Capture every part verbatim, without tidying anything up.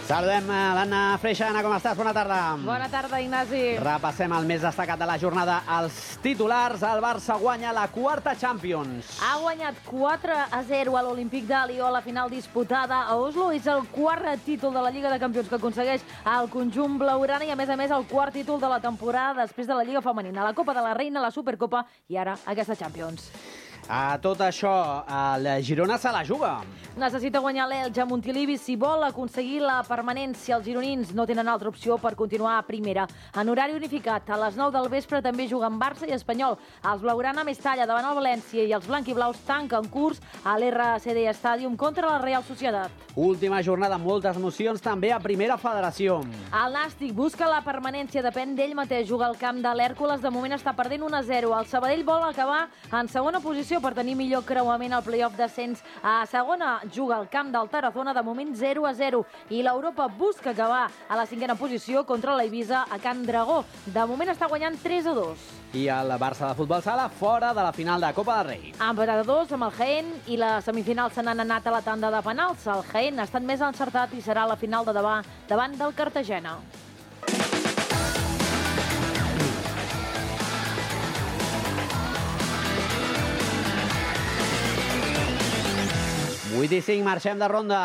Saludem l'Anna Freixa. Anna, com estàs? Bona tarda. Bona tarda, Ignasi. Repassem el més destacat de la jornada. Els titulars, el Barça guanya la quarta Champions. Ha guanyat quatre a zero a l'Olímpic de Lió a la final disputada a Oslo. És el quart títol de la Lliga de Campions que aconsegueix el conjunt blaugrana i, a més a més, el quart títol de la temporada després de la Lliga Femenina, la Copa de la Reina, la Supercopa i ara aquesta Champions. A tot això, el Girona se la juga. Necessita guanyar l'Elx a Montilivi si vol aconseguir la permanència. Els gironins no tenen altra opció per continuar a primera. En horari unificat, a les nou del vespre també juguen Barça i Espanyol. Els blaugrana a Mestalla davant el València i els blanquiblaus tanquen curs a l'R C D Stadium contra la Real Societat. Última jornada, moltes emocions també a Primera Federació. El Nàstic busca la permanència, depèn d'ell mateix. Juga al camp de l'Hèrcules, de moment està perdent un a zero. El Sabadell vol acabar en segona posició per tenir millor creuament al play-off d'ascens. A segona juga al camp del Tarazona, de moment zero a zero. I l'Europa busca acabar a la cinquena posició contra l'Eivissa a Can Dragó. De moment està guanyant tres a dos. I el Barça de futbol sala fora de la final de Copa del Rei. Empatat a dos amb el Jaén i la semifinal se n'han anat a la tanda de penals. El Jaén ha estat més encertat i serà la final de davant, davant del Cartagena. vuit i cinc, marxem de ronda.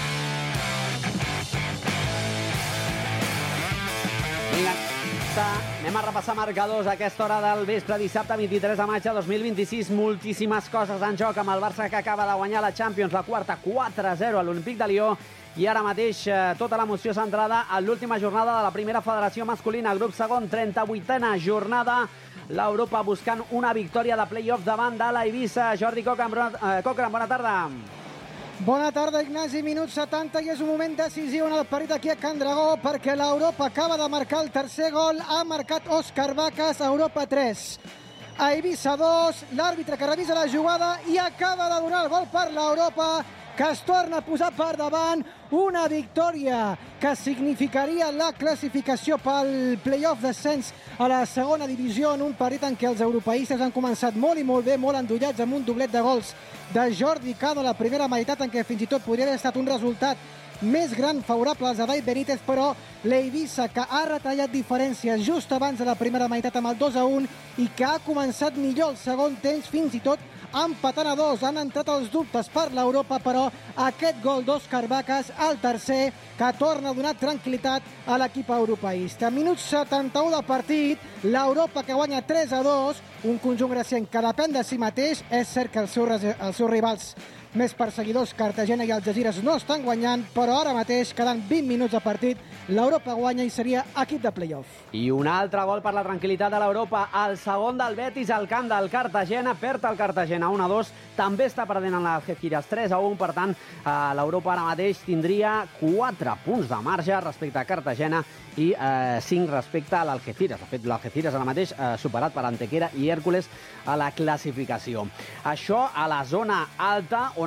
Vinga, anem a repassar marcadors a aquesta hora del vespre, dissabte vint-i-tres de maig de dos mil vint-i-sis. Moltíssimes coses en joc amb el Barça, que acaba de guanyar la Champions, la quarta, quatre a zero a l'Olímpic de Lió. I ara mateix eh, tota l'emoció centrada en l'última jornada de la Primera Federació Masculina, grup segon, trenta-vuitena jornada. L'Europa buscant una victòria de play-off davant de l'Eivissa. Jordi Cochran, bona, eh, Cochran, bona tarda. Bona tarda, Ignasi. Minut setanta i és un moment decisiu en el partit aquí a Can Dragó perquè l'Europa acaba de marcar el tercer gol. Ha marcat Òscar Vacas, Europa tres. A Eivissa dos, l'àrbitre que revisa la jugada i acaba de donar el gol per l'Europa, que es torna a posar per davant. Una victòria que significaria la classificació pel play-off d'ascens a la segona divisió en un partit en què els europeistes han començat molt i molt bé, molt endollats amb un doblet de gols de Jordi Cano a la primera meitat, en què fins i tot podria haver estat un resultat més gran favorable als de Dai Benítez, però l'Eivissa, que ha retallat diferències just abans de la primera meitat amb el dos a un i que ha començat millor el segon temps, fins i tot empatant a dos. Han entrat els dubtes per l'Europa, però aquest gol d'Òscar Vacas, el tercer, que torna a donar tranquil·litat a l'equip europeista. Minut setanta-u de partit, l'Europa que guanya tres a dos, un conjunt gracienc que depèn de si mateix. És cert que els seus, els seus rivals més perseguidors, Cartagena i Algesires, no estan guanyant, però ara mateix, quedant vint minuts de partit, l'Europa guanya i seria equip de play-off. I un altre gol per la tranquil·litat de l'Europa, el segon del Betis al camp del Cartagena, perd el Cartagena un a dos, també està perdent en l'Algeciras tres a un, per tant, l'Europa ara mateix tindria quatre punts de marge respecte a Cartagena i eh, cinc respecte a l'Algeciras. De fet, l'Algeciras ara mateix eh, superat per Antequera i Hèrcules a la classificació. Això a la zona alta, on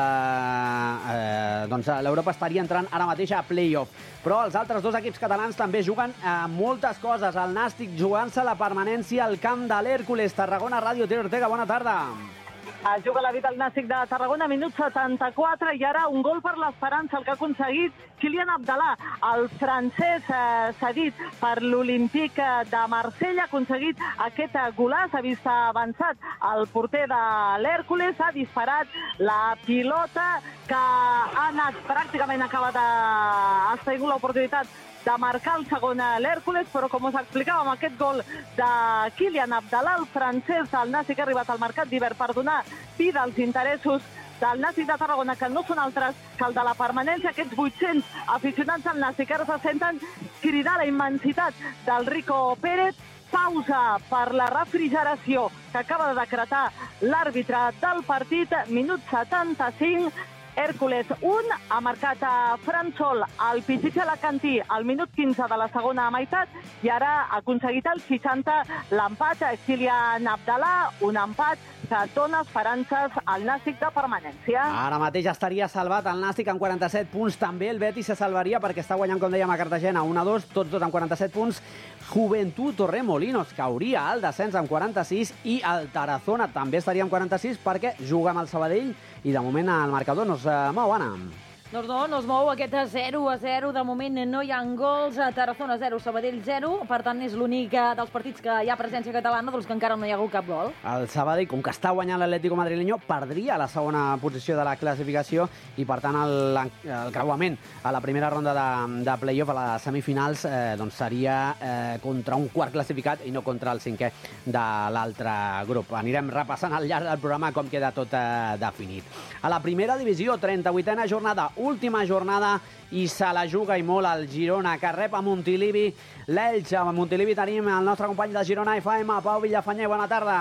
eh, doncs l'Europa estaria entrant ara mateix a play-off. Però els altres dos equips catalans també juguen eh, moltes coses. El Nàstic jugant-se la permanència al camp de l'Hèrcules. Tarragona, Ràdio Ter Ortega, bona tarda. Es juga la vida al Nàstic de Tarragona, minut setanta-quatre, i ara un gol per l'Esperança, el que ha aconseguit Kylian Abdallah, el francès eh, cedit per l'Olímpic de Marsella, ha aconseguit aquest golaç, ha vist avançat el porter de l'Hèrcules, ha disparat la pilota que ha anat pràcticament acabada, ha sigut l'oportunitat de marcar el segon a l'Hèrcules, però com us explicàvem, aquest gol de Kylian Abdallah, el francès del Nàstic, ha arribat al mercat d'hivern per donar vida als interessos del Nàstic de Tarragona, que no són altres que el de la permanència. Aquests vuit-cents aficionats al Nàstic ara se senten cridar la immensitat del Rico Pérez. Pausa per la refrigeració que acaba de decretar l'àrbitre del partit, minut setanta-cinc. Hèrcules un, ha marcat a Fransol el Pichichi Alacantí al minut quinze de la segona meitat i ara ha aconseguit el seixanta l'empat a Kylian Abdallah, un empat que dona esperances al Nàstic de permanència. Ara mateix estaria salvat el Nàstic amb quaranta-set punts, també el Betis se salvaria perquè està guanyant, com dèiem, a Cartagena un a dos, tots dos amb quaranta-set punts. Joventut Torremolinos cauria al descens amb quaranta-sis i el Tarazona també estaria amb quaranta-sis perquè juga amb el Sabadell i de moment el marcador no es mou, Anna. Doncs no, no es mou aquest zero a zero. De moment no hi ha gols. Tarazona zero, Sabadell zero. Per tant, és l'únic dels partits que hi ha presència catalana doncs que encara no hi ha hagut cap gol. El Sabadell, com que està guanyant l'Atlético madrileño, perdria la segona posició de la classificació i, per tant, el, el creuament a la primera ronda de, de play-off, a les semifinals, eh, doncs seria eh, contra un quart classificat i no contra el cinquè de l'altre grup. Anirem repassant al llarg del programa com queda tot eh, definit. A la primera divisió, trenta-vuitena jornada, última jornada, i se la juga i molt el Girona, que rep a Montilivi l'Elx. A Montilivi tenim el nostre company de Girona F M, Pau Villafanyer. Bona tarda.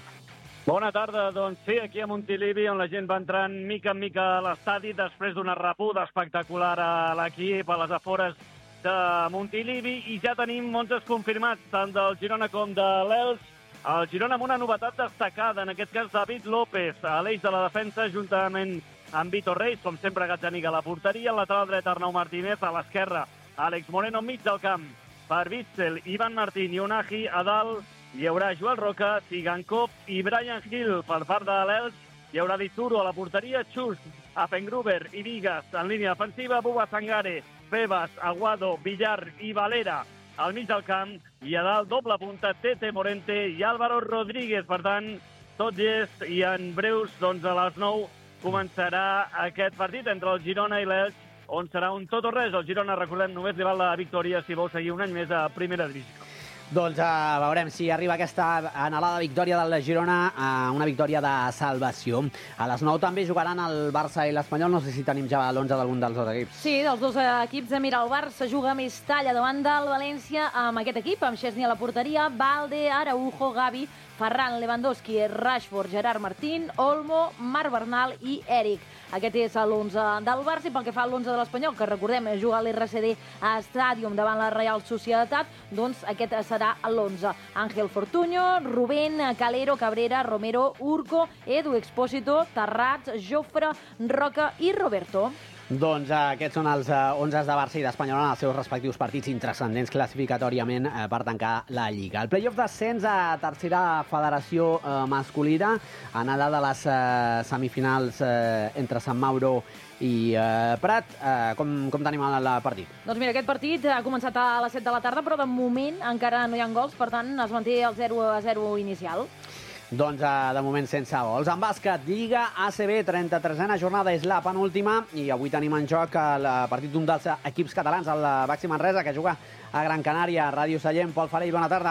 Bona tarda. Doncs sí, aquí a Montilivi, on la gent va entrant mica en mica a l'estadi després d'una rebuda espectacular a l'equip a les afores de Montilivi, i ja tenim onze confirmats, tant del Girona com de l'Elx. El Girona amb una novetat destacada, en aquest cas David López, a l'eix de la defensa, juntament amb Vitor Reis, com sempre Gazzaniga a la porteria, al lateral dret Arnau Martínez, a l'esquerra Àlex Moreno, enmig del camp per Witsel, Ivan Martín i Unagi, a dalt hi haurà Joel Roca, Tigankov i Brian Hill. Per part de l'Elx hi haurà Dituro a la porteria, Chus, Afengruber i Vigas en línia defensiva, Buba Sangare, Bebas, Aguado, Villar i Valera al mig del camp, i a dalt doble punta Tete Morente i Álvaro Rodríguez. Per tant, tot llest, i en breus, doncs a les nou començarà aquest partit entre el Girona i l'Elx, on serà un tot o res. El Girona, recordem, només li val la victòria si vol seguir un any més a primera divisió. Doncs uh, veurem si arriba aquesta anhelada victòria del Girona, uh, una victòria de salvació. A les nou també jugaran el Barça i l'Espanyol. No sé si tenim ja l'onze d'algun dels dos equips. Sí, dels dos equips. Mira, el Barça juga més talla davant del València amb aquest equip, amb Chesney a la porteria, Valde, Araujo, Gavi, Ferran, Lewandowski, Rashford, Gerard Martín, Olmo, Marc Bernal i Eric. Aquest és l'onze del Barça, i pel que fa a l'onze de l'Espanyol, que recordem juga a l'R C D Stadium davant la Real Societat, doncs aquest serà l'onze. Ángel Fortuño, Rubén, Calero, Cabrera, Romero, Urco, Edu Expósito, Tarrats, Jofre, Roca i Roberto. Doncs uh, aquests són els uh, onze de Barça i d'Espanyol en els seus respectius partits intrascendents classificatoriament uh, per tancar la Lliga. El play-off d'ascens a tercera federació uh, masculina, anada de les uh, semifinals uh, entre Sant Mauro i uh, Prat. Uh, com, com tenim el partit? Doncs mira, aquest partit ha començat a les set de la tarda, però de moment encara no hi ha gols, per tant es manté el zero a zero inicial. Doncs de moment sense gols. En bàsquet, Lliga A C B, trenta-tresena jornada, és la penúltima, i avui tenim en joc el partit d'un dels equips catalans, el Baxi Manresa, que juga a Gran Canària. Ràdio Sallent, Pol Farell, bona tarda.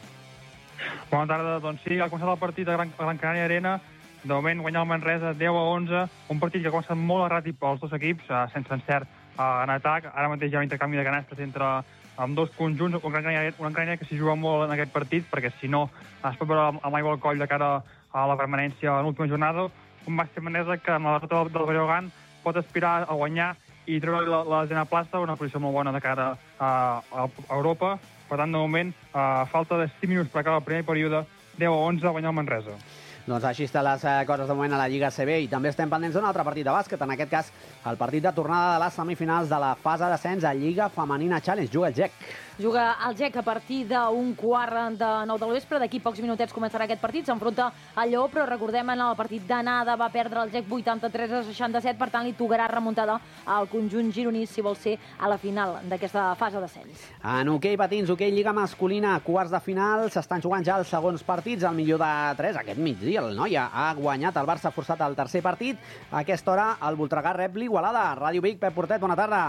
Bona tarda. Doncs sí, ha començat el partit a Gran, a Gran Canària Arena. De moment guanyar el Manresa deu a onze, un partit que ha començat molt erràtic pels dos equips, sense encert en atac. Ara mateix hi ha un intercanvi de canastes entre amb dos conjunts, un Gran Canària, un Gran Canària que s'hi juga molt en aquest partit, perquè si no es pot veure amb aigua al coll de cara a la permanència en l'última jornada. Un Baxi Manresa que amb la derrota del Breogán pot aspirar a guanyar i treure la, la desena plaça, una posició molt bona de cara a, a Europa. Per tant, de moment, a falta de cinc minuts per acabar el primer període, deu a onze a guanyar el Manresa. Doncs així estan les coses de moment a la Lliga A C B, i també estem pendents d'un altre partit de bàsquet, en aquest cas el partit de tornada de les semifinals de la fase d'ascens a Lliga Femenina Challenge. Juga el G E C. Juga el G E C a partir d'un quart de nou del vespre. D'aquí pocs minutets començarà aquest partit. S'enfronta al Lleó, però recordem, en el partit d'anada va perdre el G E C vuitanta-tres a seixanta-set, per tant li tocarà remuntada al conjunt gironí si vol ser a la final d'aquesta fase d'ascens. En hoquei patins, hoquei Lliga masculina, quarts de final, s'estan jugant ja els segons partits, al millor de tres, aquest migdia. El Noia ha guanyat, el Barça ha forçat el tercer partit. A aquesta hora el Voltregà rep l'Igualada. Ràdio Vic, Pep Portet, bona tarda.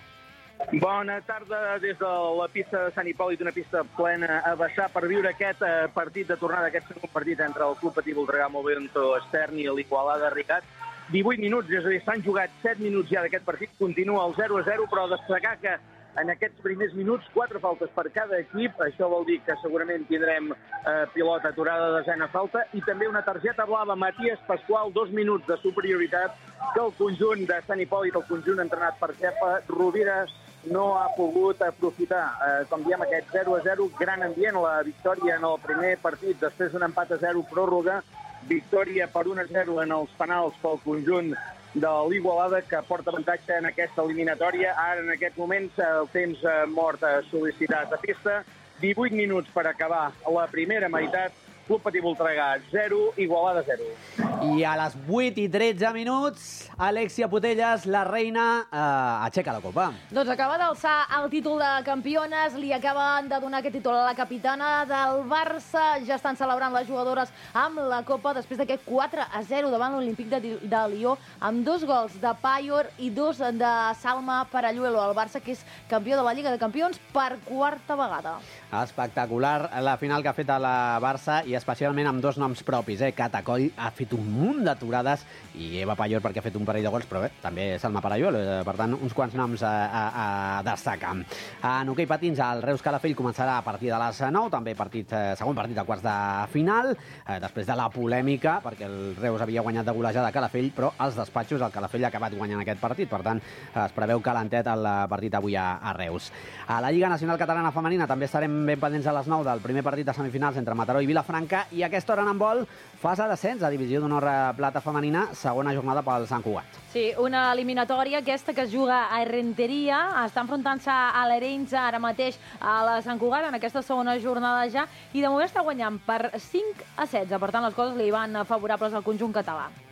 Bona tarda des de la pista de Sant Hipòlit, una pista plena a vessar per viure aquest eh, partit de tornada, aquest segon partit entre el Club Patí Voltregà Movimento Estern i l'Igualada Ricat. divuit minuts, és a dir, s'han jugat set minuts ja d'aquest partit, continua el zero a zero, però destacar que en aquests primers minuts, quatre faltes per cada equip. Això vol dir que segurament tindrem eh, pilota aturada de desena falta, i també una targeta blava. Matías Pasqual, dos minuts de superioritat que el conjunt de Sant Hipòlit, el conjunt entrenat per Kepa Rovira, no ha pogut aprofitar. Eh, com diem, aquest zero a zero, gran ambient, la victòria en el primer partit, després d'un empat a zero pròrroga, victòria per un a zero en els penals pel conjunt de l'Igualada, que porta avantatge en aquesta eliminatòria. Ara, en aquest moment, el temps mort sol·licitat a pista. divuit minuts per acabar la primera meitat. Club Patí Voltregà zero, Igualada zero. I a les vuit i tretze minuts, Alexia Putellas, la reina, eh, aixeca la copa. Doncs acaba d'alçar el títol de campiones, li acaben de donar aquest títol a la capitana del Barça. Ja estan celebrant les jugadores amb la copa després d'aquest quatre a zero davant l'Olímpic de, de Lió, amb dos gols de Payor i dos de Salma Paralluelo. El Barça, que és campió de la Lliga de Campions per quarta vegada. Espectacular la final que ha fet a la Barça, i especialment amb dos noms propis. Eh? Cata Coll ha fet un munt d'aturades i Eva Payor perquè ha fet un parell de gols, però bé, també Salma Paralluelo, eh? Per tant, uns quants noms a, a, a destacar. En hoquei patins, el Reus Calafell començarà a partir de les nou, també partit, eh, segon partit de quarts de final, eh, després de la polèmica, perquè el Reus havia guanyat de golejada a Calafell, però als despatxos el Calafell ha acabat guanyant aquest partit, per tant, es preveu calentet el partit avui a, a Reus. A la Lliga Nacional Catalana Femenina també estarem ben pendents a les nou del primer partit de semifinals entre Mataró i Vilafranca, i aquesta hora en handbol, fase d'ascens a Divisió d'Honor Plata Femenina, segona jornada pel Sant Cugat. Sí, una eliminatòria aquesta que es juga a Errenteria, està enfrontant-se a l'Arenys ara mateix a la Sant Cugat en aquesta segona jornada ja, i de moment està guanyant per cinc a setze, per tant les coses li van favorables al conjunt català.